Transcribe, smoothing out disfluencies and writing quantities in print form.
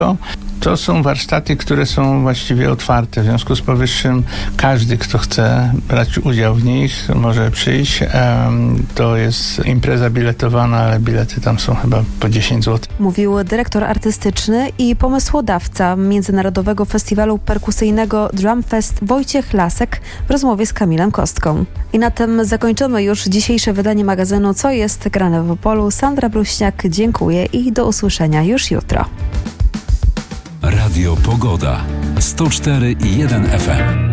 To są warsztaty, które są właściwie otwarte. W związku z powyższym każdy, kto chce brać udział w nich, może przyjść. To jest impreza biletowana, ale bilety tam są chyba po 10 zł. Mówił dyrektor artystyczny i pomysłodawca Międzynarodowego Festiwalu Perkusyjnego Drumfest Wojciech Lasek w rozmowie z Kamilem Kostką. I na tym zakończymy już dzisiejsze wydanie magazynu Co jest grane w Opolu. Sandra Bluźniak, dziękuję i do usłyszenia już jutro. Radio Pogoda 104,1 FM.